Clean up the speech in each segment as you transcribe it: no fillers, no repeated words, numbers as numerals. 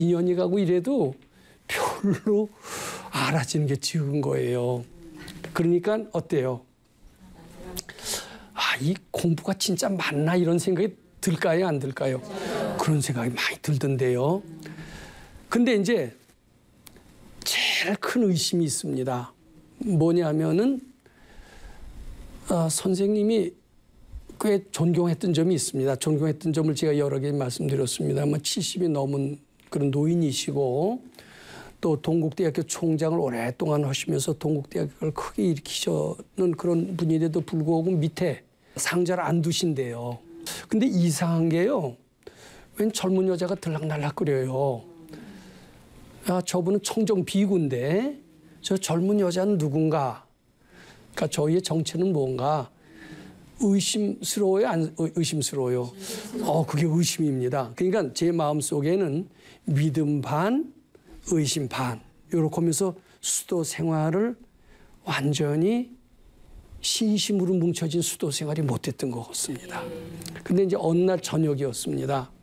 2년이 가고 이래도 별로 알아지는 게 적은 거예요. 그러니까 어때요? 아, 이 공부가 진짜 맞나 이런 생각이 들까요, 안 들까요? 그런 생각이 많이 들던데요. 근데 이제 제일 큰 의심이 있습니다. 뭐냐면은 선생님이 꽤 존경했던 점이 있습니다. 존경했던 점을 제가 여러 개 말씀드렸습니다만 70이 넘은 그런 노인이시고 또 동국대학교 총장을 오랫동안 하시면서 동국대학교를 크게 일으키시는 그런 분인데도 불구하고 밑에 상자를 안 두신대요. 근데 이상한 게요. 웬 젊은 여자가 들락날락거려요. 야, 저분은 청정 비구인데 저 젊은 여자는 누군가? 그러니까 저희의 정체는 뭔가? 의심스러워요? 안 의심스러워요? 그게 의심입니다. 그러니까 제 마음속에는 믿음 반, 의심 반 이렇게 하면서 수도 생활을 완전히 신심으로 뭉쳐진 수도 생활이 못했던 것 같습니다. 근데 이제 어느 날 저녁이었습니다.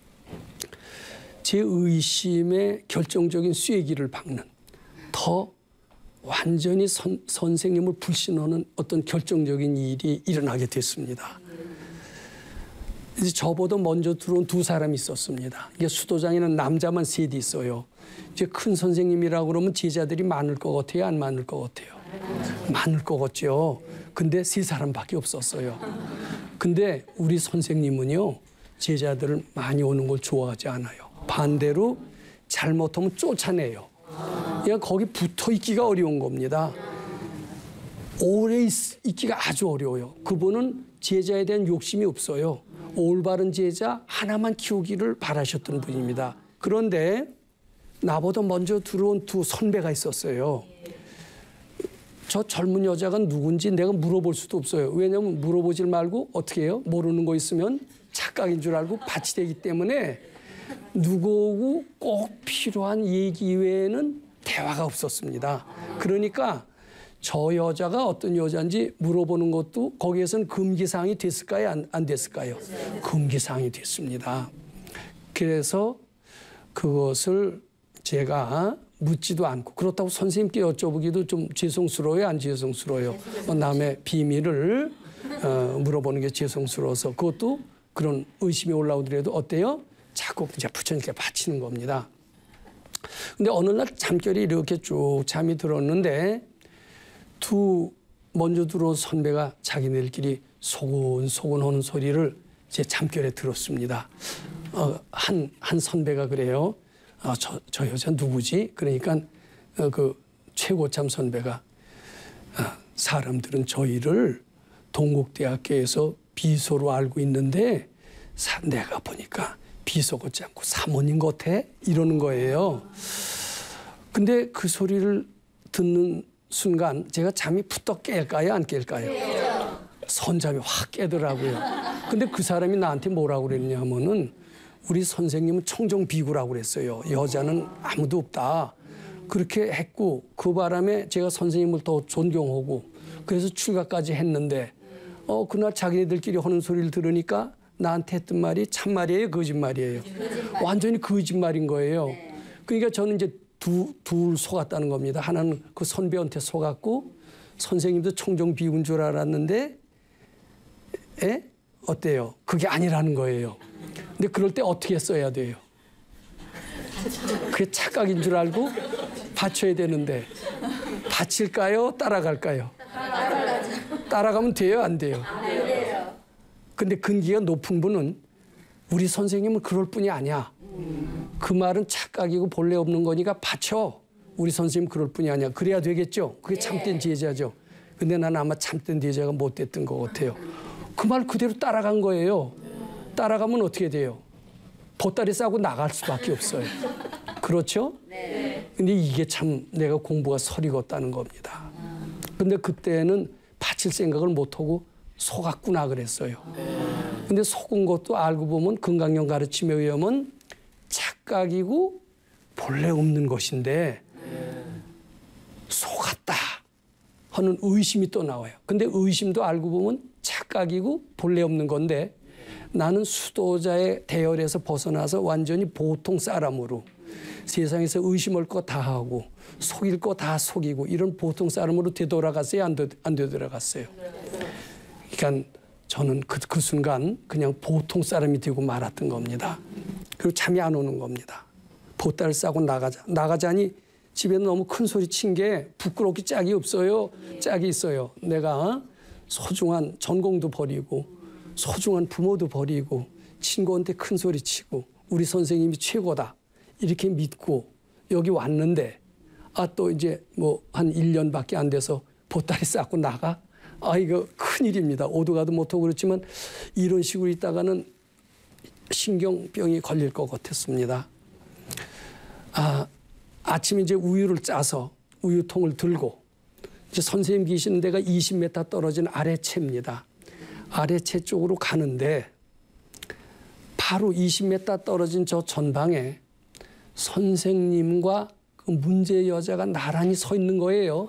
제 의심의 결정적인 쐐기를 박는 더 완전히 선생님을 불신하는 어떤 결정적인 일이 일어나게 됐습니다. 이제 저보다 먼저 들어온 두 사람이 있었습니다. 이게 수도장에는 남자만 셋이 있어요. 이제 큰 선생님이라고 그러면 제자들이 많을 것 같아요, 안 많을 것 같아요? 많을 것 같죠. 근데 세 사람밖에 없었어요. 근데 우리 선생님은요, 제자들을 많이 오는 걸 좋아하지 않아요. 반대로 잘못하면 쫓아내요. 그냥 거기 붙어 있기가 어려운 겁니다. 오래 있기가 아주 어려워요. 그분은 제자에 대한 욕심이 없어요. 올바른 제자 하나만 키우기를 바라셨던 분입니다. 그런데 나보다 먼저 들어온 두 선배가 있었어요. 저 젊은 여자가 누군지 내가 물어볼 수도 없어요. 왜냐하면 물어보질 말고 어떻게 해요? 모르는 거 있으면 착각인 줄 알고 밭이 되기 때문에 누구하고 꼭 필요한 얘기 외에는 대화가 없었습니다. 그러니까 저 여자가 어떤 여자인지 물어보는 것도 거기에서는 금기사항이 됐을까요? 안 됐을까요? 금기사항이 됐습니다. 그래서 그것을 제가 묻지도 않고 그렇다고 선생님께 여쭤보기도 좀 죄송스러워요? 안 죄송스러워요? 남의 비밀을 물어보는 게 죄송스러워서 그것도 그런 의심이 올라오더라도 어때요? 자꾸 이제 부처님께 바치는 겁니다. 근데 어느 날 잠결에 이렇게 쭉 잠이 들었는데 두 먼저 들어온 선배가 자기네들끼리 소곤소곤 하는 소리를 제 잠결에 들었습니다. 한 선배가 그래요. 저 여자 누구지? 그러니까 그 최고참 선배가 사람들은 저희를 동국대학교에서 비서로 알고 있는데 내가 보니까 비서 같지 않고 사모님 같아? 이러는 거예요. 근데 그 소리를 듣는 순간 제가 잠이 푸떡 깰까요? 안 깰까요? 선잠이 확 깨더라고요. 근데 그 사람이 나한테 뭐라고 그랬냐 하면은 우리 선생님은 청정비구라고 그랬어요. 여자는 아무도 없다. 그렇게 했고 그 바람에 제가 선생님을 더 존경하고 그래서 출가까지 했는데 그날 자기네들끼리 하는 소리를 들으니까 나한테 했던 말이 참말이에요, 거짓말이에요? 완전히 거짓말인 거예요. 그러니까 저는 이제 둘 속았다는 겁니다. 하나는 그 선배한테 속았고 선생님도 청정비구인 줄 알았는데 어때요? 그게 아니라는 거예요. 근데 그럴 때 어떻게 써야 돼요? 그게 착각인 줄 알고 바쳐야 되는데 바칠까요? 따라갈까요? 따라가면 돼요? 안 돼요? 근데 근기가 높은 분은 우리 선생님은 그럴 뿐이 아니야. 그 말은 착각이고 본래 없는 거니까 바쳐. 우리 선생님 그럴 뿐이 아니야. 그래야 되겠죠? 그게 참된 제자죠. 근데 난 아마 참된 제자가 못 됐던 것 같아요. 그 말 그대로 따라간 거예요. 따라가면 어떻게 돼요? 보따리 싸고 나갈 수밖에 없어요. 그렇죠? 근데 이게 참 내가 공부가 서리었다는 겁니다. 근데 그때는 바칠 생각을 못하고 속았구나 그랬어요. 근데 속은 것도 알고 보면 금강경 가르침에 의하면 착각이고 본래 없는 것인데 속았다 하는 의심이 또 나와요. 근데 의심도 알고 보면 착각이고 본래 없는 건데 나는 수도자의 대열에서 벗어나서 완전히 보통 사람으로 세상에서 의심할 거 다 하고 속일 거 다 속이고 이런 보통 사람으로 되돌아갔어요? 안 되돌아갔어요? 그러니까 저는 그 순간 그냥 보통 사람이 되고 말았던 겁니다. 그리고 잠이 안 오는 겁니다. 보따리를 싸고 나가자니 집에 너무 큰 소리 친 게 부끄럽기 짝이 없어요. 짝이 있어요. 내가 소중한 전공도 버리고 소중한 부모도 버리고 친구한테 큰 소리 치고 우리 선생님이 최고다 이렇게 믿고 여기 왔는데 또 이제 뭐 한 1년밖에 안 돼서 보따리 싸고 나가? 이거 큰일입니다. 오도 가도 못하고 그렇지만 이런 식으로 있다가는 신경병이 걸릴 것 같았습니다. 아침에 이제 우유를 짜서 우유통을 들고 이제 선생님 계시는 데가 20m 떨어진 아래채입니다. 아래채 쪽으로 가는데 바로 20m 떨어진 저 전방에 선생님과 그 문제 여자가 나란히 서 있는 거예요.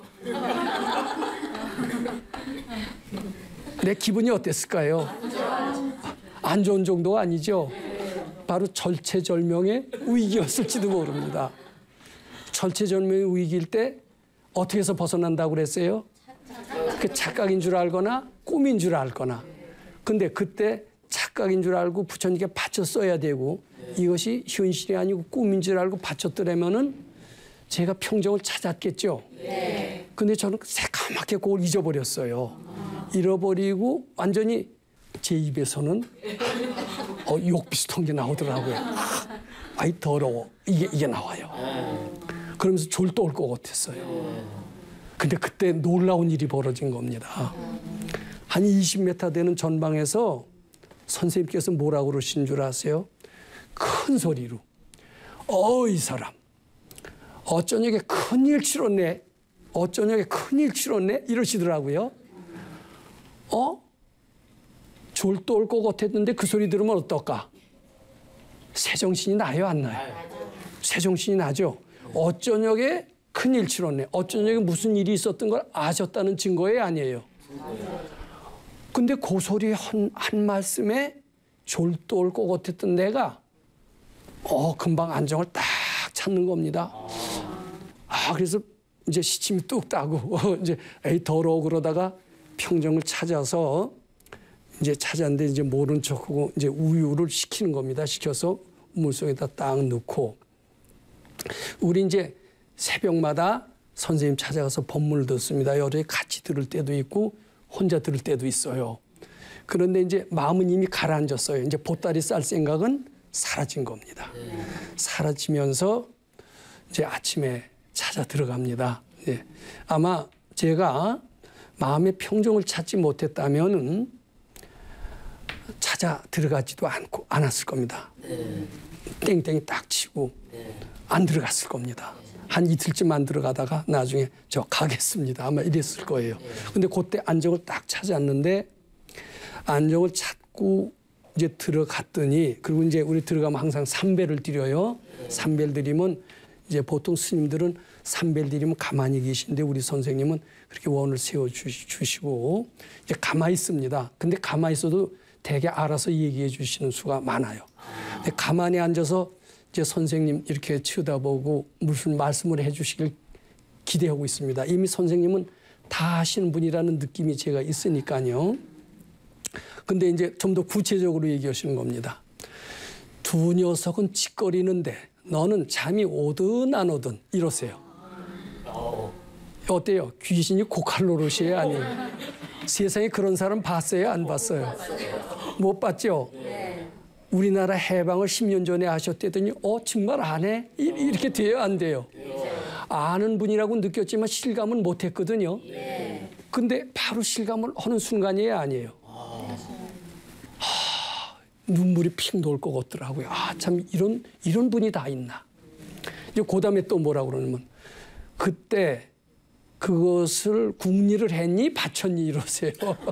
내 기분이 어땠을까요? 안 좋은 정도가 아니죠. 바로 절체절명의 위기였을지도 모릅니다. 절체절명의 위기일 때 어떻게 해서 벗어난다고 그랬어요? 그 착각인 줄 알거나 꿈인 줄 알거나. 근데 그때 착각인 줄 알고 부처님께 바쳤어야 되고 이것이 현실이 아니고 꿈인 줄 알고 바쳤더라면은 제가 평정을 찾았겠죠. 근데 저는 새까맣게 그걸 잊어버렸어요. 잃어버리고 완전히 제 입에서는 욕 비슷한 게 나오더라고요. 아이 더러워. 이게 나와요. 그러면서 졸도 올 것 같았어요. 근데 그때 놀라운 일이 벌어진 겁니다. 한 20m 되는 전방에서 선생님께서 뭐라고 그러신 줄 아세요? 큰 소리로 이 사람 어쩌냐게 큰일 치렀네. 어쩌냐게 큰일 치렀네. 이러시더라고요. 졸도 올 것 같았는데 그 소리 들으면 어떨까? 새정신이 나요, 안 나요? 새정신이 나죠. 어쩌냐게 큰일 치렀네. 어쩌냐게 무슨 일이 있었던 걸 아셨다는 증거예요, 아니에요? 근데 그 소리 한 말씀에 졸도 올 것 같았던 내가 금방 안정을 딱 찾는 겁니다. 그래서 이제 시침이 뚝 따고 이제 더러워 그러다가 평정을 찾아서 이제 찾았는데 이제 모른 척하고 이제 우유를 식히는 겁니다. 식혀서 물속에다 딱 넣고 우리 이제 새벽마다 선생님 찾아가서 법문을 듣습니다. 여러 같이 들을 때도 있고 혼자 들을 때도 있어요. 그런데 이제 마음은 이미 가라앉았어요. 이제 보따리 쌀 생각은 사라진 겁니다. 사라지면서 이제 아침에 찾아 들어갑니다. 아마 제가 마음의 평정을 찾지 못했다면은 찾아 들어가지도 않았을 겁니다. 땡땡이 딱 치고 안 들어갔을 겁니다. 한 이틀쯤 안 들어가다가 나중에 저 가겠습니다. 아마 이랬을 거예요. 근데 그때 안정을 딱 찾았는데 안정을 찾고 이제 들어갔더니 그리고 이제 우리 들어가면 항상 삼배를 드려요. 삼배를 드리면 이제 보통 스님들은 삼배를 드리면 가만히 계신데 우리 선생님은 그렇게 원을 세워 주시고 이제 가만히 있습니다. 근데 가만히 있어도 되게 알아서 얘기해 주시는 수가 많아요. 근데 가만히 앉아서 이제 선생님 이렇게 쳐다보고 무슨 말씀을 해 주시길 기대하고 있습니다. 이미 선생님은 다 하시는 분이라는 느낌이 제가 있으니까요. 근데 이제 좀 더 구체적으로 얘기하시는 겁니다. 두 녀석은 짓거리는데 너는 잠이 오든 안 오든 이러세요. 어때요? 귀신이 고칼 노릇이에요? 아니에요? 세상에 그런 사람 봤어요? 안 봤어요? 못 봤죠? 우리나라 해방을 10년 전에 하셨다더니 정말 안 해? 이렇게 돼요? 안 돼요? 아는 분이라고 느꼈지만 실감은 못했거든요. 근데 바로 실감을 하는 순간이에요? 아니에요? 눈물이 픽 돌 것 같더라고요. 참 이런 분이 다 있나. 이제 그다음에 또 뭐라고 그러냐면 그때 그것을 궁리를 했니 바쳤니 이러세요.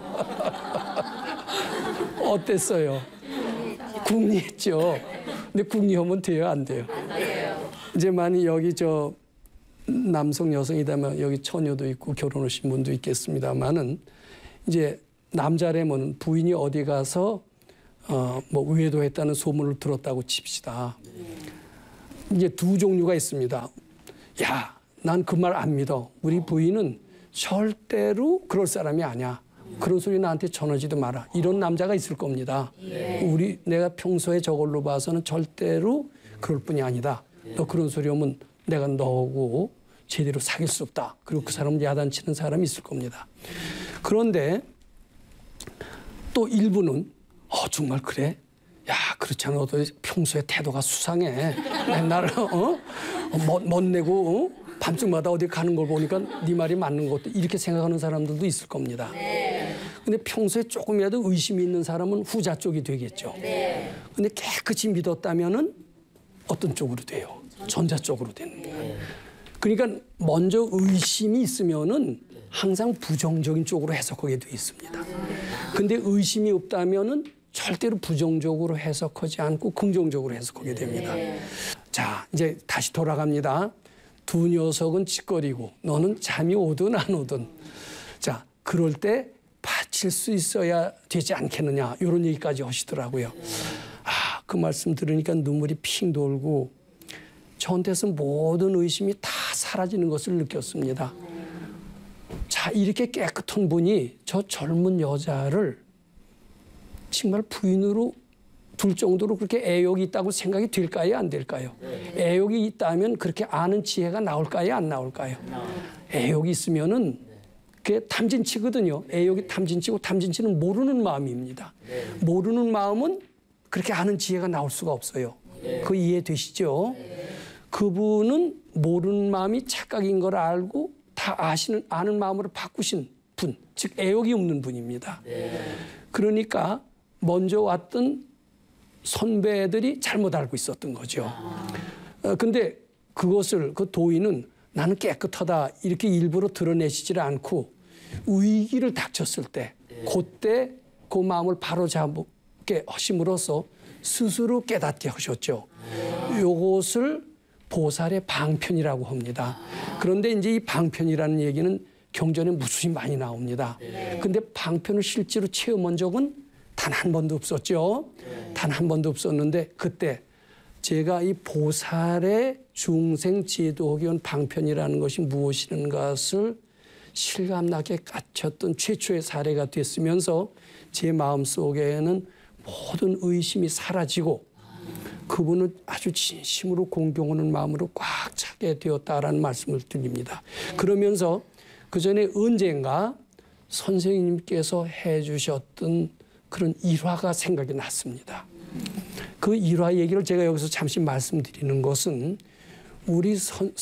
어땠어요? 궁리했죠. 근데 궁리하면 돼요, 안 돼요? 안 돼요. 이제 만약 여기 저 남성 여성이다면 여기 처녀도 있고 결혼하신 분도 있겠습니다만은 이제 남자라면 부인이 어디 가서 뭐 외도했다는 소문을 들었다고 칩시다. 이제 두 종류가 있습니다. 야, 난 그 말 안 믿어. 우리 부인은 절대로 그럴 사람이 아니야. 그런 소리 나한테 전하지도 마라. 이런 남자가 있을 겁니다. 내가 평소에 저걸로 봐서는 절대로 그럴 뿐이 아니다. 너 그런 소리 오면 내가 너하고 제대로 사귈 수 없다. 그리고 그 사람을 야단치는 사람이 있을 겁니다. 그런데 또 일부는 정말 그래? 야, 그렇잖아. 너도 평소에 태도가 수상해. 맨날 멋내고 밤중마다 어디 가는 걸 보니까 네 말이 맞는 것도 이렇게 생각하는 사람들도 있을 겁니다. 근데 평소에 조금이라도 의심이 있는 사람은 후자 쪽이 되겠죠. 근데 깨끗이 믿었다면은 어떤 쪽으로 돼요? 전자 쪽으로 되는 거예요. 그러니까 먼저 의심이 있으면은 항상 부정적인 쪽으로 해석하게 돼 있습니다. 근데 의심이 없다면은 절대로 부정적으로 해석하지 않고 긍정적으로 해석하게 됩니다. 자, 이제 다시 돌아갑니다. 두 녀석은 짓거리고 너는 잠이 오든 안 오든. 자, 그럴 때 바칠 수 있어야 되지 않겠느냐. 이런 얘기까지 하시더라고요. 그 말씀 들으니까 눈물이 핑 돌고 저한테서 모든 의심이 다 사라지는 것을 느꼈습니다. 자, 이렇게 깨끗한 분이 저 젊은 여자를 정말 부인으로 둘 정도로 그렇게 애욕이 있다고 생각이 될까요? 안 될까요? 애욕이 있다면 그렇게 아는 지혜가 나올까요? 안 나올까요? 애욕이 있으면은 그게 탐진치거든요. 애욕이 탐진치고 탐진치는 모르는 마음입니다. 모르는 마음은 그렇게 아는 지혜가 나올 수가 없어요. 그거 이해되시죠? 그분은 모르는 마음이 착각인 걸 알고 다 아는 마음으로 바꾸신 분, 즉 애욕이 없는 분입니다. 그러니까 먼저 왔던 선배들이 잘못 알고 있었던 거죠. 근데 그것을 그 도인은 나는 깨끗하다 이렇게 일부러 드러내시질 않고 위기를 닥쳤을 때 그때 그 마음을 바로잡게 하심으로써 스스로 깨닫게 하셨죠. 요것을 보살의 방편이라고 합니다. 그런데 이제 이 방편이라는 얘기는 경전에 무수히 많이 나옵니다. 근데 방편을 실제로 체험한 적은 단 한 번도 없었죠. 단 한 번도 없었는데 그때 제가 이 보살의 중생 제도하기 위한 방편이라는 것이 무엇인가를 실감나게 갖췄던 최초의 사례가 됐으면서 제 마음속에는 모든 의심이 사라지고 그분은 아주 진심으로 공경하는 마음으로 꽉 차게 되었다라는 말씀을 드립니다. 그러면서 그 전에 언젠가 선생님께서 해주셨던 그런 일화가 생각이 났습니다. 그 일화 얘기를 제가 여기서 잠시 말씀드리는 것은 우리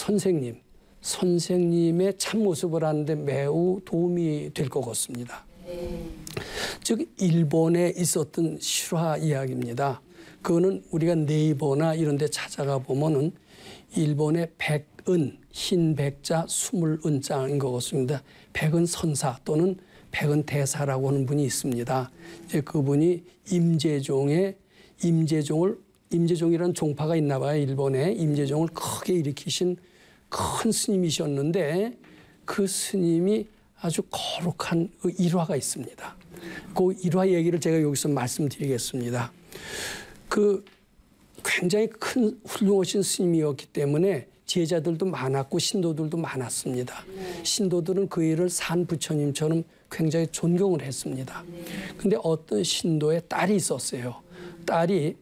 선생님의 참모습을 하는데 매우 도움이 될 것 같습니다. 즉 일본에 있었던 실화 이야기입니다. 그거는 우리가 네이버나 이런 데 찾아가 보면은 일본의 백은, 흰 백자, 스물은자인 것 같습니다. 백은 선사 또는 백은 대사라고 하는 분이 있습니다. 이제 그분이 임재종이라는 종파가 있나 봐요. 일본에 임재종을 크게 일으키신 큰 스님이셨는데 그 스님이 아주 거룩한 그 일화가 있습니다. 그 일화 얘기를 제가 여기서 말씀드리겠습니다. 그 굉장히 큰 훌륭하신 스님이었기 때문에 제자들도 많았고 신도들도 많았습니다. 신도들은 그 일을 산 부처님처럼 굉장히 존경을 했습니다. 근데 어떤 신도의 딸이 있었어요. 딸이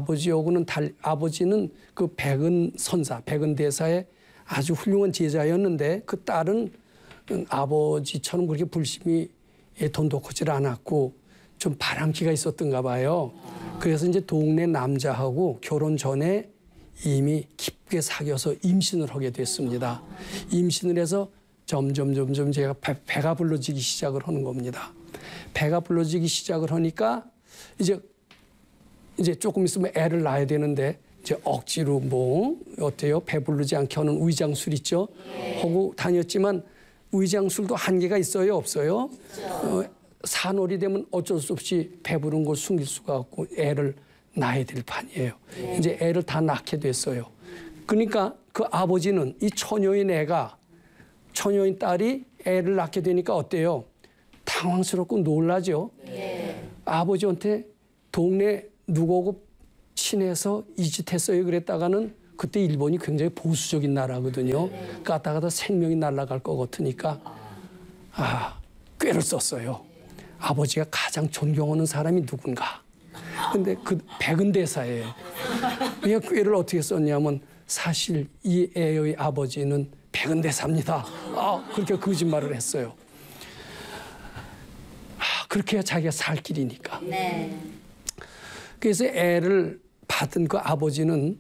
아버지는 그 백은 선사, 백은 대사의 아주 훌륭한 제자였는데 그 딸은 아버지처럼 그렇게 불심이 돈독하지 않았고 좀 바람기가 있었던가 봐요. 그래서 이제 동네 남자하고 결혼 전에 이미 깊게 사귀어서 임신을 하게 됐습니다. 임신을 해서 점점 제가 배가 불러지기 시작을 하는 겁니다. 배가 불러지기 시작을 하니까 이제 조금 있으면 애를 낳아야 되는데 이제 억지로 뭐 어때요? 배부르지 않게 하는 위장술 있죠? 하고 다녔지만 위장술도 한계가 있어요? 없어요? 산월이 되면 어쩔 수 없이 배부른 걸 숨길 수가 없고 애를 낳아야 될 판이에요. 이제 애를 다 낳게 됐어요. 그러니까 그 아버지는 이 처녀인 딸이 애를 낳게 되니까 어때요? 당황스럽고 놀라죠. 아버지한테 동네 누구하고 친해서 이 짓 했어요 그랬다가는 그때 일본이 굉장히 보수적인 나라거든요. 까다가다 생명이 날아갈 것 같으니까 꾀를 썼어요. 아버지가 가장 존경하는 사람이 누군가. 근데 그 백은대사예요. 이 꾀를 어떻게 썼냐면 사실 이 애의 아버지는 백은대사입니다. 그렇게 거짓말을 했어요. 그렇게 해야 자기가 살 길이니까. 네. 그래서 애를 받은 그 아버지는